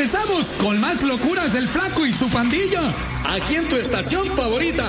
Regresamos con más locuras del Flaco y su pandilla, aquí en tu estación favorita.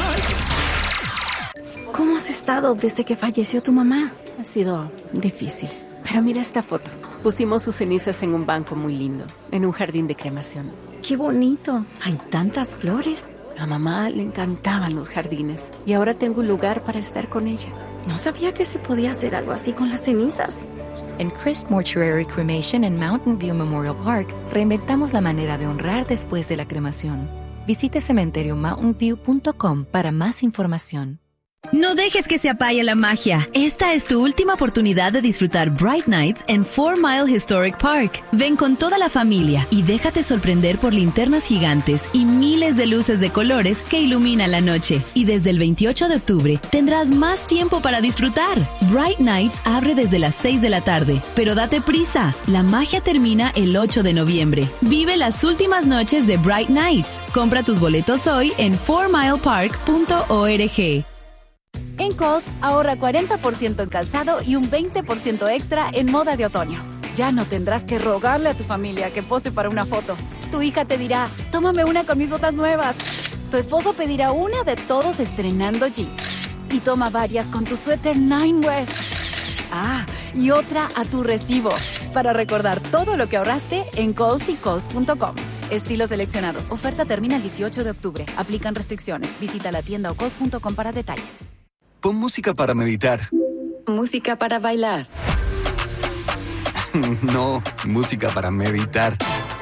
¿Cómo has estado desde que falleció tu mamá? Ha sido difícil. Pero mira esta foto. Pusimos sus cenizas en un banco muy lindo, en un jardín de cremación. ¡Qué bonito! Hay tantas flores. A mamá le encantaban los jardines y ahora tengo un lugar para estar con ella. No sabía que se podía hacer algo así con las cenizas. En Crest Mortuary Cremation en Mountain View Memorial Park, reinventamos la manera de honrar después de la cremación. Visite cementeriomountainview.com para más información. No dejes que se apague la magia. Esta es tu última oportunidad de disfrutar Bright Nights en 4 Mile Historic Park. Ven con toda la familia y déjate sorprender por linternas gigantes y miles de luces de colores que iluminan la noche. Y desde el 28 de octubre tendrás más tiempo para disfrutar. Bright Nights abre desde las 6 de la tarde, pero date prisa. La magia termina el 8 de noviembre. Vive las últimas noches de Bright Nights. Compra tus boletos hoy en 4milepark.org. En Kohl's, ahorra 40% en calzado y un 20% extra en moda de otoño. Ya no tendrás que rogarle a tu familia que pose para una foto. Tu hija te dirá, tómame una con mis botas nuevas. Tu esposo pedirá una de todos estrenando jeans. Y toma varias con tu suéter Nine West. Y otra a tu recibo. Para recordar todo lo que ahorraste en Kohl's y Kohl's.com. Estilos seleccionados. Oferta termina el 18 de octubre. Aplican restricciones. Visita la tienda o Kohl's.com para detalles. Pon música para meditar. Música para bailar. No, música para meditar.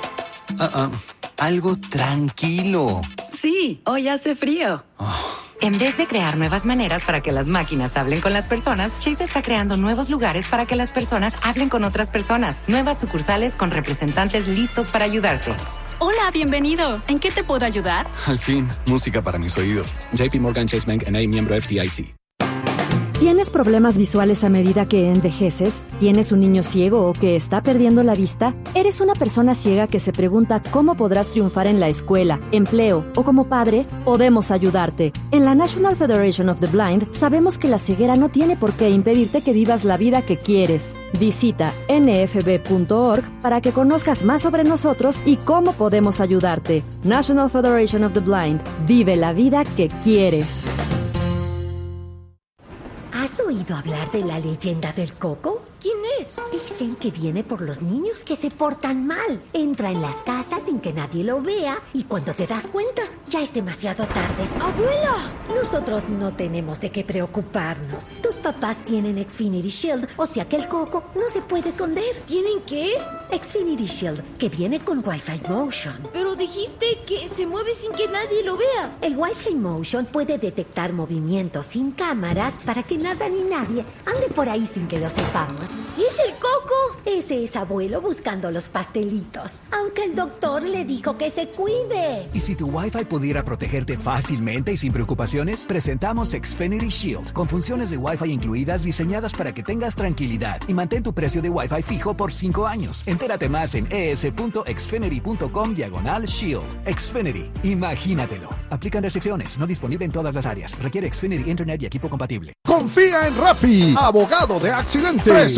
Algo tranquilo. Sí, hoy hace frío. En vez de crear nuevas maneras para que las máquinas hablen con las personas, Chase está creando nuevos lugares para que las personas hablen con otras personas. Nuevas sucursales con representantes listos para ayudarte. Hola, bienvenido. ¿En qué te puedo ayudar? Al fin, música para mis oídos. JP Morgan Chase Bank N.A., miembro FDIC. ¿Tienes problemas visuales a medida que envejeces? ¿Tienes un niño ciego o que está perdiendo la vista? ¿Eres una persona ciega que se pregunta cómo podrás triunfar en la escuela, empleo o como padre? Podemos ayudarte. En la National Federation of the Blind sabemos que la ceguera no tiene por qué impedirte que vivas la vida que quieres. Visita nfb.org para que conozcas más sobre nosotros y cómo podemos ayudarte. National Federation of the Blind. Vive la vida que quieres. ¿Has oído hablar de la leyenda del coco? ¿Quién es? Dicen que viene por los niños que se portan mal. Entra en las casas sin que nadie lo vea y cuando te das cuenta, ya es demasiado tarde. ¡Abuela! Nosotros no tenemos de qué preocuparnos. Tus papás tienen Xfinity Shield, o sea que el coco no se puede esconder. ¿Tienen qué? Xfinity Shield, que viene con Wi-Fi Motion. Pero dijiste que se mueve sin que nadie lo vea. El Wi-Fi Motion puede detectar movimientos sin cámaras para que nada ni nadie ande por ahí sin que lo sepamos. ¿Es el coco? Ese es abuelo buscando los pastelitos. Aunque el doctor le dijo que se cuide. ¿Y si tu Wi-Fi pudiera protegerte fácilmente y sin preocupaciones? Presentamos Xfinity Shield, con funciones de Wi-Fi incluidas diseñadas para que tengas tranquilidad y mantén tu precio de Wi-Fi fijo por 5 años. Entérate más en es.xfinity.com/Shield. Xfinity, imagínatelo. Aplican restricciones, no disponible en todas las áreas. Requiere Xfinity Internet y equipo compatible. Confía en Rafi, abogado de accidentes.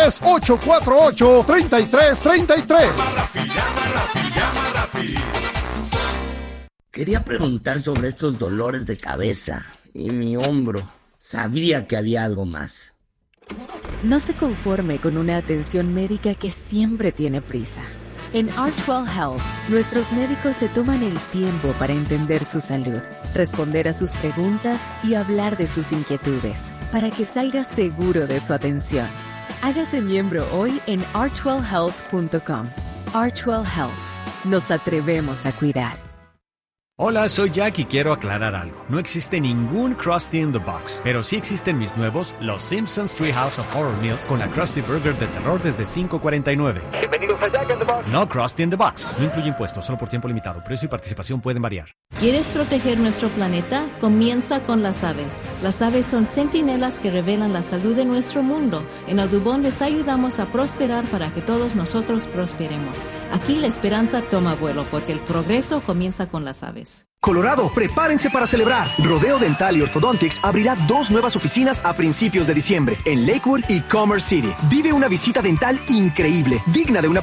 303-848-3333. Llama Rafi. Quería preguntar sobre estos dolores de cabeza y mi hombro. Sabía que había algo más. No se conforme con una atención médica que siempre tiene prisa. En Archwell Health, nuestros médicos se toman el tiempo para entender su salud, responder a sus preguntas y hablar de sus inquietudes, para que salga seguro de su atención. Hágase miembro hoy en archwellhealth.com. Archwell Health. Nos atrevemos a cuidar. Hola, soy Jack y quiero aclarar algo. No existe ningún Krusty in the Box, pero sí existen mis nuevos Los Simpsons Treehouse of Horror Meals con la Krusty Burger de terror desde $5.49. Bienvenidos a Jack in the Box. No Krusty in the Box. No incluye impuestos, solo por tiempo limitado. Precio y participación pueden variar. ¿Quieres proteger nuestro planeta? Comienza con las aves. Las aves son centinelas que revelan la salud de nuestro mundo. En Audubon les ayudamos a prosperar para que todos nosotros prosperemos. Aquí la esperanza toma vuelo porque el progreso comienza con las aves. Colorado, prepárense para celebrar. Rodeo Dental y Orthodontics abrirá 2 nuevas oficinas a principios de diciembre, en Lakewood y Commerce City. Vive una visita dental increíble, digna de una producción de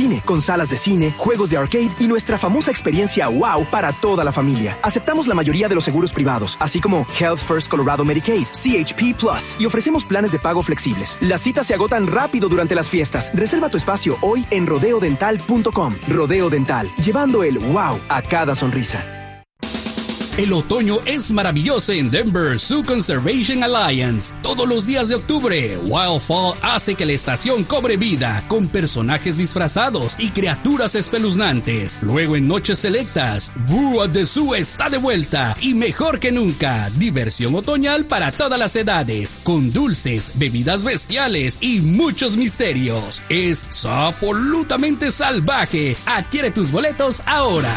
cine, con salas de cine, juegos de arcade y nuestra famosa experiencia WOW para toda la familia. Aceptamos la mayoría de los seguros privados, así como Health First Colorado Medicaid, CHP Plus, y ofrecemos planes de pago flexibles. Las citas se agotan rápido durante las fiestas. Reserva tu espacio hoy en rodeodental.com. Rodeo Dental, llevando el wow a cada sonrisa. El otoño es maravilloso en Denver Zoo Conservation Alliance. Todos los días de octubre, Wild Fall hace que la estación cobre vida con personajes disfrazados y criaturas espeluznantes. Luego en noches selectas, Boo at the Zoo está de vuelta y mejor que nunca. Diversión otoñal para todas las edades, con dulces, bebidas bestiales y muchos misterios. Es absolutamente salvaje. Adquiere tus boletos ahora.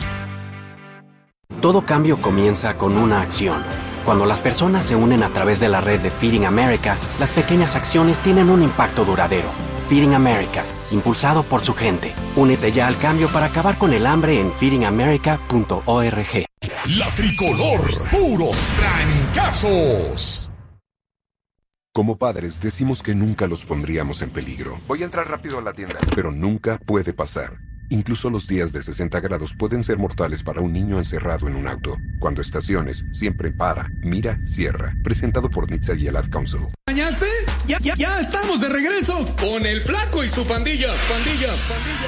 Todo cambio comienza con una acción. Cuando las personas se unen a través de la red de Feeding America, las pequeñas acciones tienen un impacto duradero. Feeding America, impulsado por su gente. Únete ya al cambio para acabar con el hambre en feedingamerica.org. La Tricolor, puros trancazos. Como padres decimos que nunca los pondríamos en peligro. Voy a entrar rápido a la tienda. Pero nunca puede pasar. Incluso los días de 60 grados pueden ser mortales para un niño encerrado en un auto. Cuando estaciones, siempre para, mira, cierra. Presentado por NHTSA y el Ad Council. ¿Bañaste? Ya estamos de regreso con el Flaco y su pandilla.